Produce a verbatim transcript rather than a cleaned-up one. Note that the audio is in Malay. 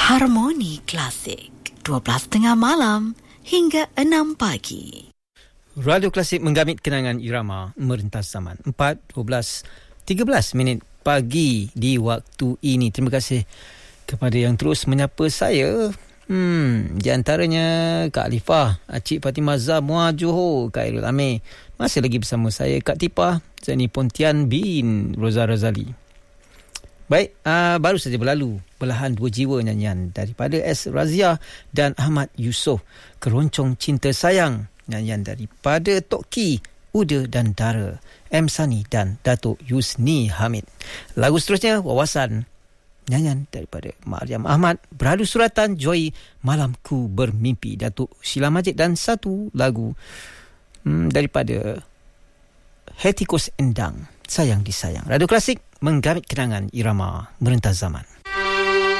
Harmoni Klasik, dua belas tiga puluh malam hingga enam pagi. Radio Klasik menggamit kenangan irama merentas zaman. empat, dua belas, tiga belas minit pagi di waktu ini. Terima kasih kepada yang terus menyapa saya. Hmm, di antaranya Kak Alifah, Acik Fatimah Zah, Muar Johor, Kak Irul Amir. Masih lagi bersama saya Kak Tipah, Zani Pontian bin Roza Razali. Baik, uh, baru saja berlalu Belahan Dua Jiwa, nyanyian daripada S. Razia dan Ahmad Yusof. Keroncong Cinta Sayang, nyanyian daripada Tok Ki, Uda dan Dara, M. Sani dan Datuk Yusni Hamid. Lagu seterusnya Wawasan, nyanyian daripada Mariam Ahmad. Beradu Suratan, Joy, Malamku Bermimpi, Datuk Sheila Majid. Dan satu lagu hmm, daripada Hetikus Endang, Sayang Disayang. Radio Klasik menggamit kenangan irama merentas zaman.